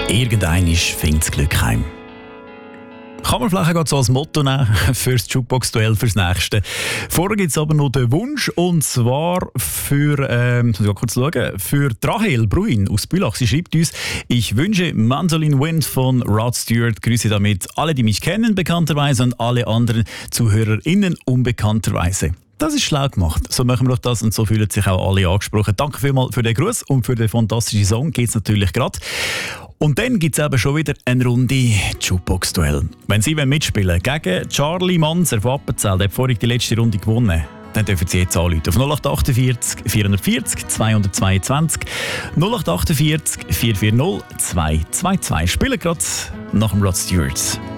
Irgendeinmal findet das Glück heim. Kann man vielleicht auch so als Motto nehmen für das Jukebox-Duell fürs Nächste. Vorher gibt es aber noch den Wunsch, und zwar für, muss ich kurz schauen, für Rahel Bruin aus Bülach. Sie schreibt uns: Ich wünsche Mandolin Wind von Rod Stewart. Grüße damit alle, die mich kennen, bekannterweise, und alle anderen ZuhörerInnen unbekannterweise. Das ist schlau gemacht. So machen wir doch das, und so fühlen sich auch alle angesprochen. Danke vielmals für den Gruß und für den fantastischen Song. Geht es natürlich gerade. Und dann gibt es eben schon wieder eine Runde Jukebox-Duell. Wenn Sie mitspielen gegen Charlie Manser von Appenzell, der hat vorhin die letzte Runde gewonnen, dann dürfen Sie jetzt anrufen auf 0848 440 222 0848 440 222. Spielen gerade nach dem Rod Stewart.